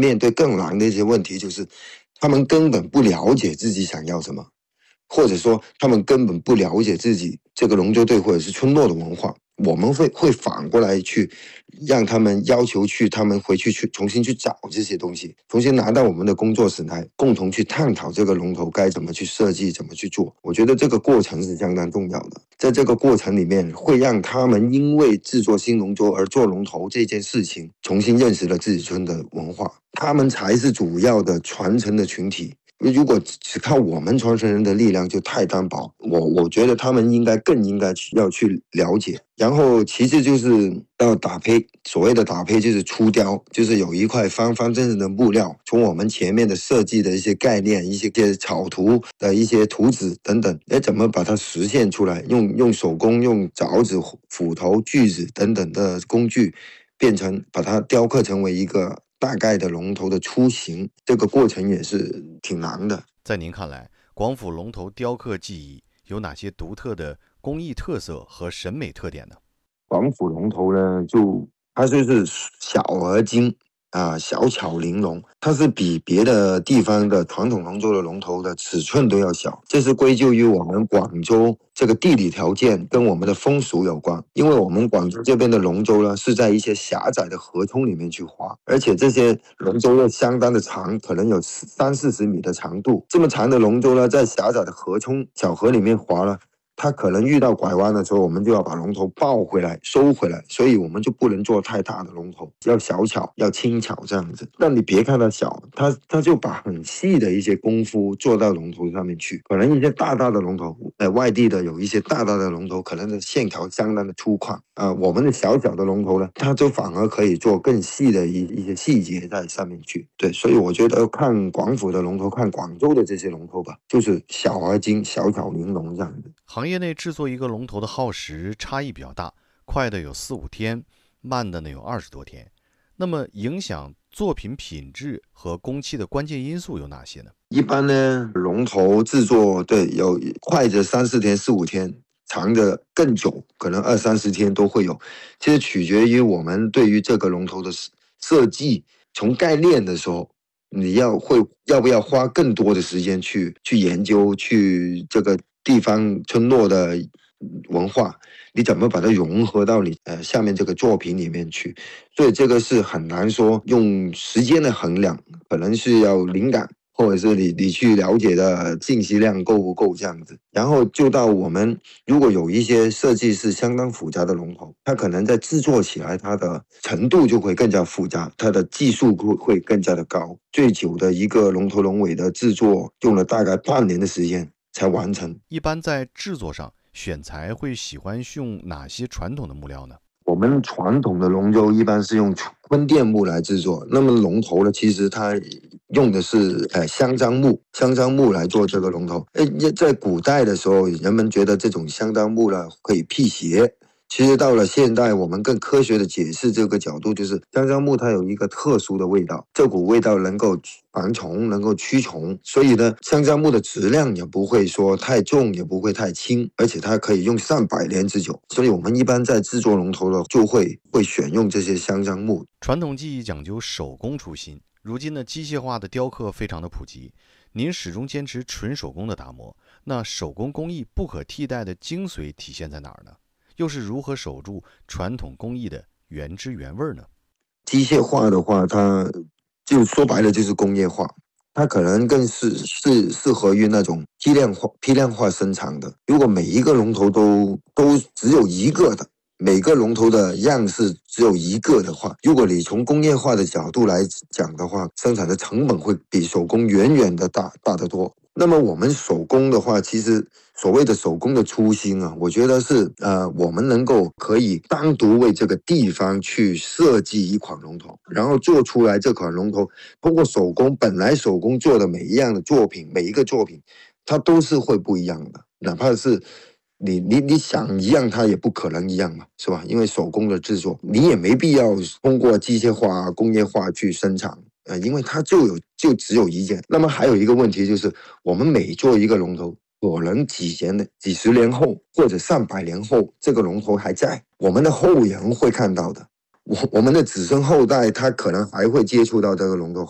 面对更难的一些问题，就是他们根本不了解自己想要什么，或者说他们根本不了解自己这个龙舟队或者是村落的文化。我们会反过来去让他们要求他们回去重新去找这些东西，重新拿到我们的工作室来共同去探讨这个龙头该怎么去设计，怎么去做。我觉得这个过程是相当重要的，在这个过程里面会让他们因为制作新龙舟而做龙头这件事情重新认识了自己村的文化，他们才是主要的传承的群体。如果只靠我们传承人的力量就太单薄，我觉得他们更应该要去了解。然后其次就是要打胚，所谓的打胚就是出雕，就是有一块方方正正的木料，从我们前面的设计的一些概念、一些草图的一些图纸等等，怎么把它实现出来，用手工、用凿子、斧头、锯子等等的工具，把它雕刻成为一个大概的龙头的雏形，这个过程也是挺难的。 在您看来，广府龙头雕刻技艺有哪些独特的工艺特色和审美特点呢？ 广府龙头呢，它就是小而精啊，小巧玲珑，它是比别的地方的传统龙舟的龙头的尺寸都要小，这是归咎于我们广州这个地理条件跟我们的风俗有关。因为我们广州这边的龙舟呢，是在一些狭窄的河冲里面去划，而且这些龙舟呢相当的长，可能有30-40米的长度。这么长的龙舟呢，在狭窄的河冲小河里面划了，它可能遇到拐弯的时候，我们就要把龙头抱回来、收回来，所以我们就不能做太大的龙头，要小巧、要轻巧这样子。但你别看它小，它就把很细的一些功夫做到龙头上面去。可能一些大的龙头，外地的有一些大的龙头，可能的线条相当的粗犷啊。我们的小的龙头呢，它就反而可以做更细的一些细节在上面去。对，所以我觉得看广府的龙头，看广州的这些龙头吧，就是小而精、小巧玲珑这样子。 行业内制作一个龙头的耗时差异比较大，快的有4-5天，慢的呢有20多天。那么影响作品品质和工期的关键因素有哪些呢？ 一般呢，龙头制作有快的3-4天、4-5天，长的更久，可能20-30天都会有。其实取决于我们对于这个龙头的设计，从概念的时候，你要不要花更多的时间去研究，去这个地方村落的文化，你怎么把它融合到你下面这个作品里面去？所以这个是很难说用时间的衡量，可能是要灵感，或者是你去了解的信息量够不够这样子。然后就到我们如果有一些设计是相当复杂的龙头，它可能在制作起来它的程度就会更加复杂，它的技术会更加的高。最久的一个龙头龙尾的制作用了大概半年的时间才完成。 一般在制作上选材会喜欢用哪些传统的木料呢？ 我们传统的龙舟一般是用坤甸木来制作，那么龙头呢，其实它用的是香樟木来做这个龙头。在古代的时候，人们觉得这种香樟木呢可以辟邪。其实到了现代，我们更科学的解释这个角度，就是香樟木它有一个特殊的味道，这股味道能够防虫，能够驱虫，所以呢，香樟木的质量也不会说太重，也不会太轻，而且它可以用上百年之久。所以我们一般在制作龙头的就会选用这些香樟木。 传统技艺讲究手工出新，如今呢，机械化的雕刻非常的普及，您始终坚持纯手工的打磨，那手工工艺不可替代的精髓体现在哪儿呢？又是如何守住传统工艺的原汁原味呢？ 机械化的话，它就说白了就是工业化，它可能更适合于那种批量化生产的。如果每一个龙头都只有一个的，每个龙头的样式只有一个的话，如果你从工业化的角度来讲的话，生产的成本会比手工远远的大得多。那么我们手工的话，其实所谓的手工的初心啊，我觉得是我们可以单独为这个地方去设计一款龙头，然后做出来这款龙头，通过本来手工做的每一个作品，它都是会不一样的，哪怕是你想一样，它也不可能一样嘛，是吧？因为手工的制作，你也没必要通过机械化、工业化去生产。因为它就只有一件。那么还有一个问题就是，我们每做一个龙头，可能几十年后或者上百年后，这个龙头还在，我们的后人会看到的，我们的子孙后代他可能还会接触到这个龙头。